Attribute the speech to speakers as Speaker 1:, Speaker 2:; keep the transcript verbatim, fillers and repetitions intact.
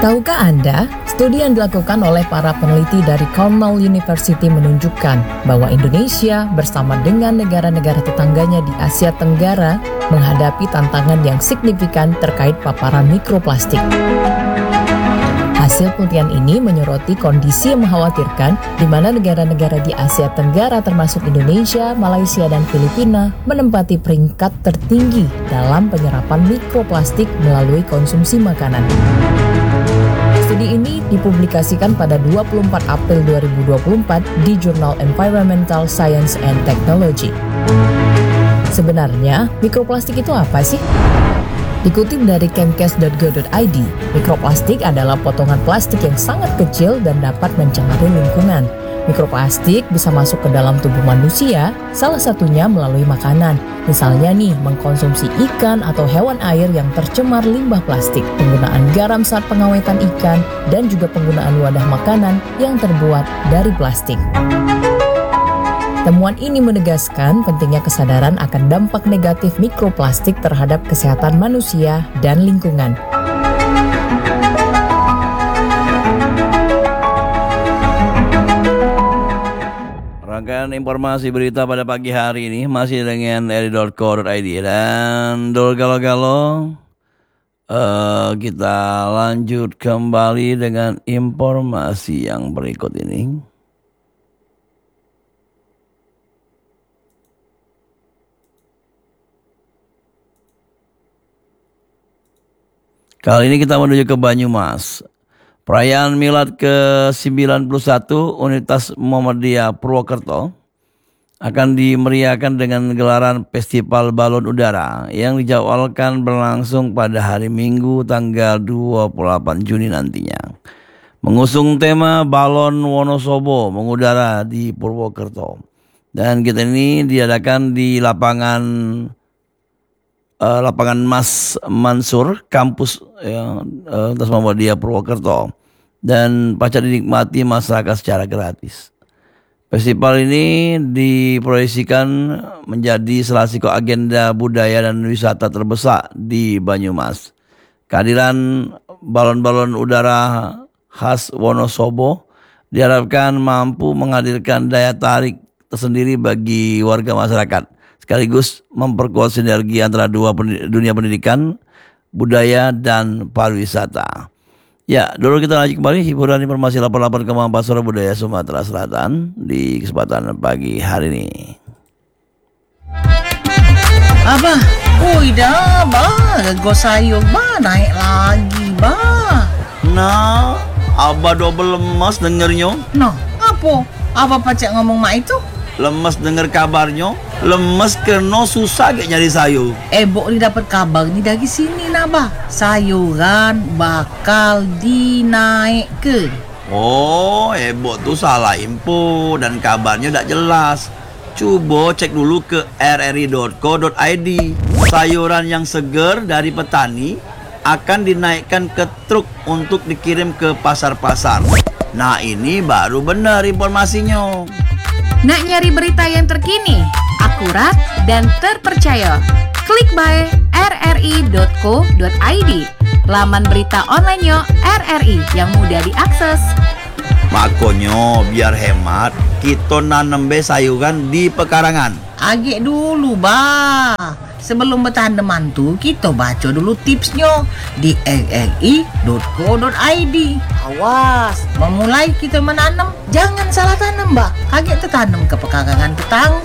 Speaker 1: Tahukah Anda, studi yang dilakukan oleh para peneliti dari Cornell University menunjukkan bahwa Indonesia bersama dengan negara-negara tetangganya di Asia Tenggara menghadapi tantangan yang signifikan terkait paparan mikroplastik. Hasil penelitian ini menyoroti kondisi yang mengkhawatirkan di mana negara-negara di Asia Tenggara termasuk Indonesia, Malaysia, dan Filipina menempati peringkat tertinggi dalam penyerapan mikroplastik melalui konsumsi makanan. Studi ini dipublikasikan pada dua puluh empat April dua ribu dua puluh empat di jurnal Environmental Science and Technology. Sebenarnya, mikroplastik itu apa sih? Dikutip dari chemcast dot go dot i d, mikroplastik adalah potongan plastik yang sangat kecil dan dapat mencemari lingkungan. Mikroplastik bisa masuk ke dalam tubuh manusia, salah satunya melalui makanan. Misalnya nih, mengkonsumsi ikan atau hewan air yang tercemar limbah plastik, penggunaan garam saat pengawetan ikan, dan juga penggunaan wadah makanan yang terbuat dari plastik. Temuan ini menegaskan pentingnya kesadaran akan dampak negatif mikroplastik terhadap kesehatan manusia dan lingkungan.
Speaker 2: Rangkaian informasi berita pada pagi hari ini masih dengan eri dot co dot i d dan dol galo-galo uh, kita lanjut kembali dengan informasi yang berikut ini. Kali ini kita menuju ke Banyumas. Perayaan Milad ke sembilan puluh satu Universitas Muhammadiyah Purwokerto akan dimeriahkan dengan gelaran Festival Balon Udara yang dijadwalkan berlangsung pada hari Minggu tanggal dua puluh delapan Juni nantinya. Mengusung tema Balon Wonosobo mengudara di Purwokerto. Dan kita ini diadakan di lapangan Uh, lapangan Mas Mansur, kampus ya, uh, Universitas Muhammadiyah Purwokerto, dan pasca dinikmati masyarakat secara gratis. Festival ini diproyeksikan menjadi salah satu agenda budaya dan wisata terbesar di Banyumas. Kehadiran balon-balon udara khas Wonosobo diharapkan mampu menghadirkan daya tarik tersendiri bagi warga masyarakat, sekaligus memperkuat sinergi antara dua pendidik, dunia pendidikan, budaya, dan pariwisata. Ya, dulu kita lanjut kembali hiburan informasi delapan puluh delapan koma empat Suara Budaya Sumatera Selatan di kesempatan pagi hari ini.
Speaker 3: Abah, woi dah, bah, go sayur, bah, naik lagi, bah.
Speaker 2: Nah, Abah double lemas dengernya.
Speaker 3: Nah, apa? Abah pacak ngomong mak itu?
Speaker 2: Lemes denger kabarnya, lemes karena susah gak nyari sayur.
Speaker 3: Eh, Bok ni dapat kabar ni dari sini nah, bah. Sayuran bakal dinaik ke.
Speaker 2: Oh, Ebok tuh salah info dan kabarnya tak jelas. Coba cek dulu ke r r i dot co dot i d. Sayuran yang segar dari petani akan dinaikkan ke truk untuk dikirim ke pasar-pasar. Nah, ini baru benar informasinya.
Speaker 4: Nak nyari berita yang terkini, akurat, dan terpercaya? Klik bae r r i dot co dot i d, laman berita online-nya R R I yang mudah diakses.
Speaker 2: Makanya biar hemat, kita nanem be sayuran di pekarangan.
Speaker 3: Agak dulu, bah. Sebelum bertandem mantu, kita baca dulu tipsnya di r r i dot co dot i d. Awas, memulai kita menanam, jangan salah tanam, bah. Kaget tertanam ke pekarangan tetangga.